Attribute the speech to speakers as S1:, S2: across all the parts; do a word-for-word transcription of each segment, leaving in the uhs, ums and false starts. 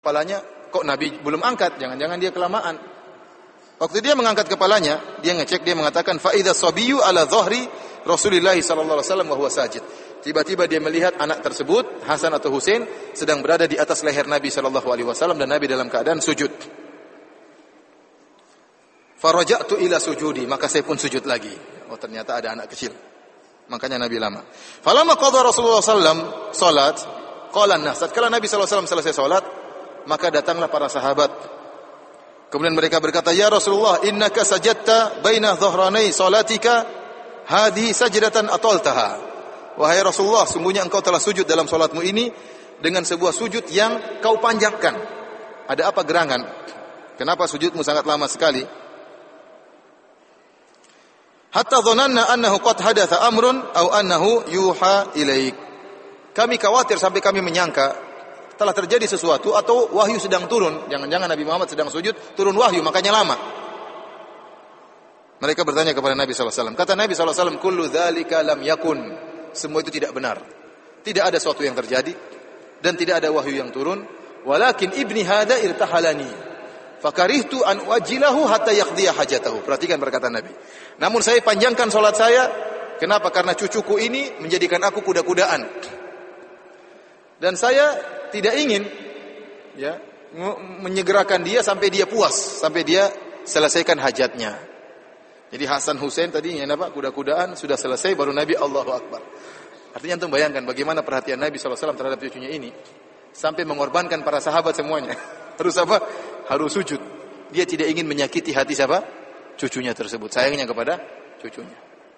S1: kepalanya, kok Nabi belum angkat? Jangan-jangan dia kelamaan. Waktu dia mengangkat kepalanya, dia ngecek, dia mengatakan fa idza sabiyyu ala dhahri Rasulillah sallallahu alaihi wasallam wa huwa sajid. Tiba-tiba dia melihat anak tersebut, Hasan atau Husain, sedang berada di atas leher Nabi sallallahu alaihi wasallam dan Nabi dalam keadaan sujud. Faraja'tu ila sujudi, maka saya pun sujud lagi. Oh, ternyata ada anak kecil. Makanya Nabi lama. Falamma qada Rasulullah sallallahu alaihi wasallam salat, qala an-nas. Tatkala Nabi sallallahu alaihi wasallam selesai salat, maka datanglah para sahabat. Kemudian mereka berkata, "Ya Rasulullah, innaka sajadta baina dhahranai salatika, hadhihi sajdatan ataltaha." Wahai Rasulullah, sungguhnya engkau telah sujud dalam salatmu ini dengan sebuah sujud yang kau panjangkan. Ada apa gerangan? Kenapa sujudmu sangat lama sekali? Hatta dhananna annahu qad hadatha amrun aw annahu yuha ilaik. Kami khawatir sampai kami menyangka telah terjadi sesuatu atau wahyu sedang turun. Jangan-jangan Nabi Muhammad sedang sujud, turun wahyu, makanya lama. Mereka bertanya kepada Nabi sallallahu alaihi wasallam. Kata Nabi sallallahu alaihi wasallam, "Kullu dzalika lam yakun." Semua itu tidak benar. Tidak ada sesuatu yang terjadi dan tidak ada wahyu yang turun. Walakin ibni hadza irtahalani. Fakarihtu an uajjilahu hatta yaqdiya hajatahu. Perhatikan perkataan Nabi. Namun saya panjangkan salat saya. Kenapa? Karena cucuku ini menjadikan aku kuda-kudaan. Dan saya tidak ingin ya menyegerakan dia sampai dia puas, sampai dia selesaikan hajatnya. Jadi Hasan Husain tadinya apa? Kuda-kudaan sudah selesai baru Nabi Allahu Akbar. Artinya antum bayangkan bagaimana perhatian Nabi sallallahu alaihi wasallam terhadap cucunya ini sampai mengorbankan para sahabat semuanya. Harus apa? Harus sujud. Dia tidak ingin menyakiti hati siapa? Cucunya tersebut. Sayangnya kepada cucunya.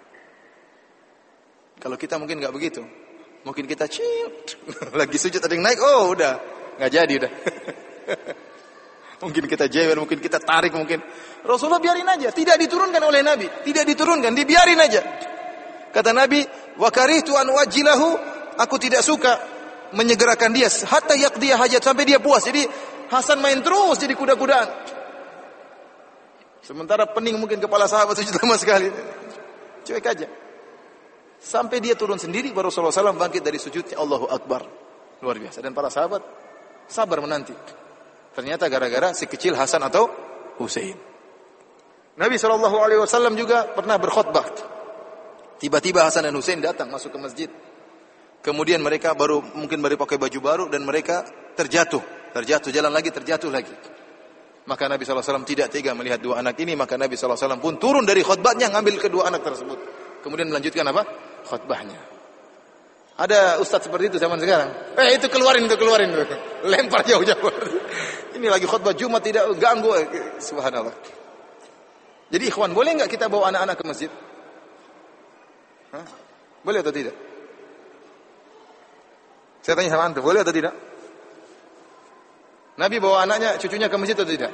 S1: Kalau kita mungkin enggak begitu. Mungkin kita ciut lagi sujud ada yang naik, oh udah enggak jadi udah. Mungkin kita jewer, mungkin kita tarik, mungkin Rasulullah biarin aja, tidak diturunkan oleh Nabi, tidak diturunkan, dibiarin aja. Kata Nabi, wa karihtu an wajilahu, aku tidak suka menyegerakan dia hatta yaqdiya hajat, sampai dia puas. Jadi Hasan main terus jadi kuda-kudaan. Sementara pening mungkin kepala sahabat sujud lama sekali. Cuek aja. Sampai dia turun sendiri baru Rasulullah sallallahu alaihi wasallam bangkit dari sujudnya, Allahu Akbar. Luar biasa. Dan para sahabat sabar menanti. Ternyata gara-gara si kecil Hasan atau Husain. Nabi shallallahu alaihi wasallam juga pernah berkhutbah. Tiba-tiba Hasan dan Husain datang masuk ke masjid. Kemudian mereka baru mungkin baru pakai baju baru dan mereka terjatuh, terjatuh jalan lagi, terjatuh lagi. Maka Nabi shallallahu alaihi wasallam tidak tega melihat dua anak ini, maka Nabi shallallahu alaihi wasallam pun turun dari khutbahnya ngambil kedua anak tersebut. Kemudian melanjutkan apa? Khutbahnya. Ada ustaz seperti itu zaman sekarang. Eh itu keluarin, itu keluarin. Lempar jauh-jauh. Ini lagi khutbah Jumat tidak ganggu. Subhanallah. Jadi ikhwan, boleh enggak kita bawa anak-anak ke masjid? Hah? Boleh atau tidak? Saya tanya sama antum, boleh atau tidak? Nabi bawa anaknya, cucunya ke masjid atau tidak?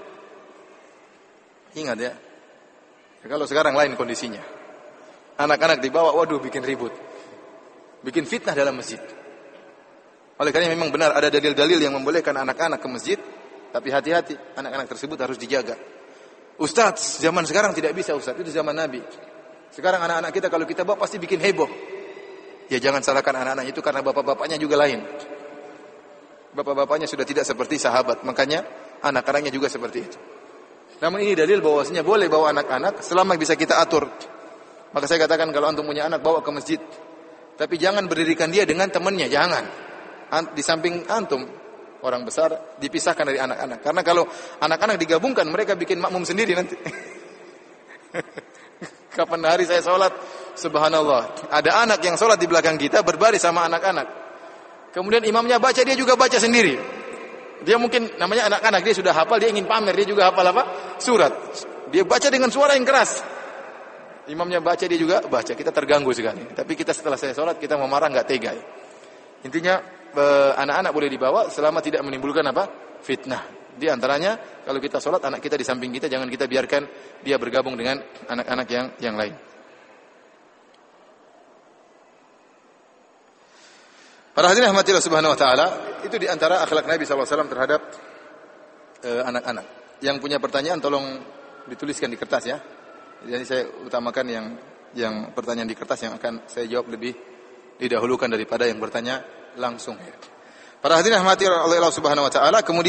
S1: Ingat ya. Kalau sekarang lain kondisinya. Anak-anak dibawa, waduh bikin ribut. Bikin fitnah dalam masjid. Oleh karena memang benar ada dalil-dalil yang membolehkan anak-anak ke masjid, tapi hati-hati, anak-anak tersebut harus dijaga. Ustaz, zaman sekarang tidak bisa Ustaz, itu zaman Nabi. Sekarang anak-anak kita kalau kita bawa pasti bikin heboh. Ya jangan salahkan anak-anak itu karena bapak-bapaknya juga lain. Bapak-bapaknya sudah tidak seperti sahabat, makanya anak-anaknya juga seperti itu. Namun ini dalil bahwasanya boleh bawa anak-anak selama bisa kita atur. Maka saya katakan kalau antum punya anak bawa ke masjid, tapi jangan berdirikan dia dengan temannya, jangan. Di samping antum, orang besar dipisahkan dari anak-anak. Karena kalau anak-anak digabungkan, mereka bikin makmum sendiri nanti. Kapan hari saya sholat, subhanallah, ada anak yang sholat di belakang kita berbaris sama anak-anak. Kemudian imamnya baca, dia juga baca sendiri. Dia mungkin namanya anak-anak, dia sudah hafal, dia ingin pamer, dia juga hafal apa? Surat. Dia baca dengan suara yang keras. Imamnya baca, dia juga baca. Kita terganggu sekali. Tapi kita setelah saya sholat, kita mau marah nggak tega. Intinya anak-anak boleh dibawa selama tidak menimbulkan apa? Fitnah. Di antaranya kalau kita sholat, anak kita di samping kita, jangan kita biarkan dia bergabung dengan anak-anak yang yang lain. Para hadirin rahmatillah subhanahu wa ta'ala, itu di antara akhlak Nabi sallallahu alaihi wasallam terhadap uh, anak-anak. Yang punya pertanyaan tolong dituliskan di kertas ya. Jadi saya utamakan yang yang pertanyaan di kertas yang akan saya jawab lebih didahulukan daripada yang bertanya langsung. Para hadirin rahmati oleh Allah Subhanahu wa taala, kemudian